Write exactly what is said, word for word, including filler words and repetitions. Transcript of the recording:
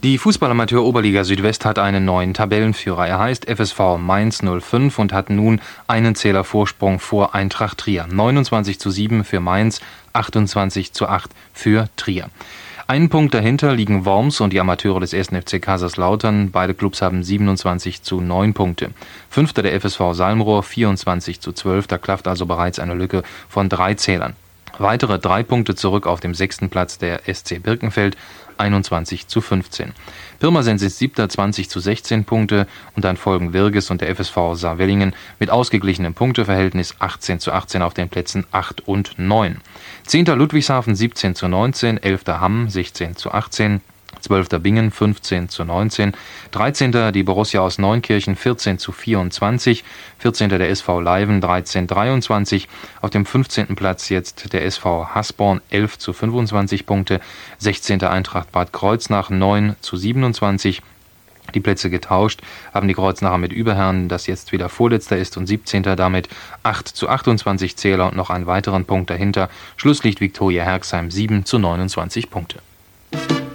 Die Fußballamateur-Oberliga Südwest hat einen neuen Tabellenführer. Er heißt F S V Mainz null fünf und hat nun einen Zähler Vorsprung vor Eintracht Trier. neunundzwanzig zu sieben für Mainz, achtundzwanzig zu acht für Trier. Einen Punkt dahinter liegen Worms und die Amateure des ersten F C Kaiserslautern. Beide Clubs haben siebenundzwanzig zu neun Punkte. Fünfter der F S V Salmrohr, vierundzwanzig zu zwölf. Da klafft also bereits eine Lücke von drei Zählern. Weitere drei Punkte zurück auf dem sechsten Platz der S C Birkenfeld, einundzwanzig zu fünfzehn. Pirmasens ist siebter, zwanzig zu sechzehn Punkte und dann folgen Wirges und der F S V Saarwellingen mit ausgeglichenem Punkteverhältnis achtzehn zu achtzehn auf den Plätzen acht und neun. Zehnter Ludwigshafen siebzehn zu neunzehn, elfter Hamm sechzehn zu achtzehn, zwölfter Bingen fünfzehn zu neunzehn, dreizehnter die Borussia aus Neunkirchen vierzehn zu vierundzwanzig, vierzehnter der S V Leiven dreizehn zu dreiundzwanzig, auf dem fünfzehnten Platz jetzt der S V Hasborn elf zu fünfundzwanzig Punkte, sechzehnter Eintracht Bad Kreuznach neun zu siebenundzwanzig. Die Plätze getauscht haben die Kreuznacher mit Überherrn, das jetzt wieder Vorletzter ist, und siebzehnter damit acht zu achtundzwanzig Zähler und noch einen weiteren Punkt dahinter. Schluss liegt Viktoria Herxheim sieben zu neunundzwanzig Punkte.